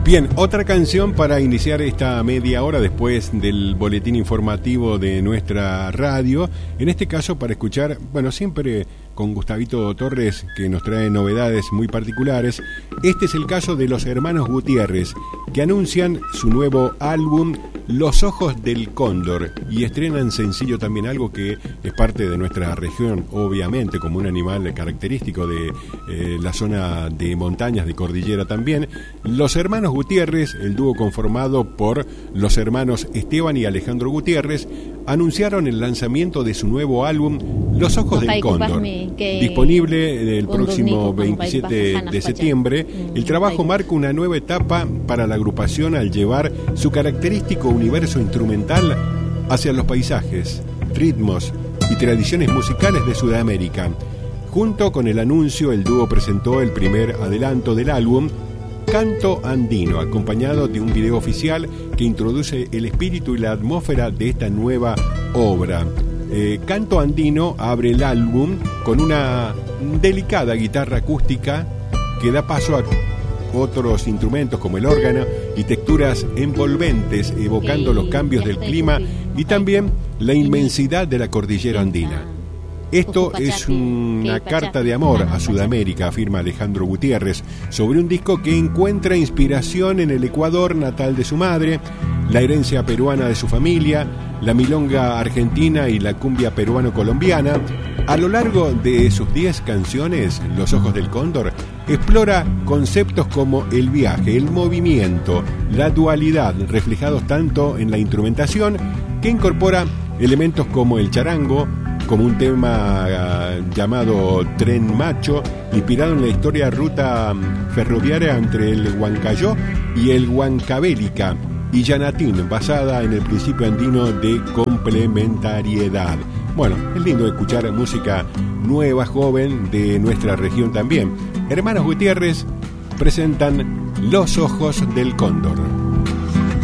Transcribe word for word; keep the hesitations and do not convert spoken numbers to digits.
Bien, otra canción para iniciar esta media hora después del boletín informativo de nuestra radio. En este caso para escuchar, bueno, siempre con Gustavito Torres, que nos trae novedades muy particulares. Este es el caso de los hermanos Gutiérrez, que anuncian su nuevo álbum Los Ojos del Cóndor, y estrenan sencillo también, algo que es parte de nuestra región, obviamente, como un animal característico de eh, la zona de montañas, de cordillera también. Los hermanos Gutiérrez, el dúo conformado por los hermanos Esteban y Alejandro Gutiérrez, anunciaron el lanzamiento de su nuevo álbum Los Ojos del Cóndor, disponible el próximo veintisiete de septiembre. El trabajo marca una nueva etapa para la agrupación al llevar su característico universo instrumental hacia los paisajes, ritmos y tradiciones musicales de Sudamérica. Junto con el anuncio, el dúo presentó el primer adelanto del álbum, Canto Andino, acompañado de un video oficial que introduce el espíritu y la atmósfera de esta nueva obra. Eh, Canto Andino abre el álbum con una delicada guitarra acústica que da paso a otros instrumentos como el órgano y texturas envolventes, evocando los cambios del clima y también la inmensidad de la cordillera andina. Esto es una carta de amor a Sudamérica, afirma Alejandro Gutiérrez, sobre un disco que encuentra inspiración en el Ecuador natal de su madre, la herencia peruana de su familia, la milonga argentina y la cumbia peruano-colombiana. A lo largo de sus diez canciones, Los Ojos del Cóndor explora conceptos como el viaje, el movimiento, la dualidad, reflejados tanto en la instrumentación, que incorpora elementos como el charango, como un tema uh, llamado Tren Macho, inspirado en la historia ruta ferroviaria entre el Huancayó y el Huancavelica, y Llanatín, basada en el principio andino de complementariedad. Bueno, es lindo escuchar música nueva, joven, de nuestra región también. Hermanos Gutiérrez presentan Los Ojos del Cóndor.